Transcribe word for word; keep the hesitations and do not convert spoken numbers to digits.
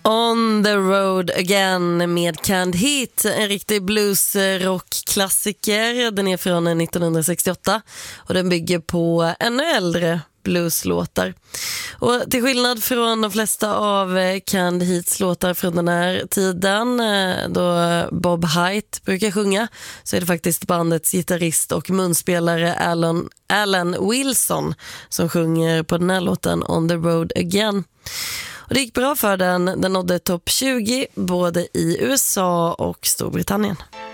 On the Road Again med Canned Heat, en riktig blues-rock-klassiker. Den är från nittonhundrasextioåtta och den bygger på ännu äldre blueslåtar. Och till skillnad från de flesta av Canned Heats låtar från den här tiden, då Bob Haidt brukar sjunga, så är det faktiskt bandets gitarrist och munspelare Alan, Alan Wilson som sjunger på den här låten On the Road Again. Och det gick bra för den. Den nådde topp tjugo både i U S A och Storbritannien.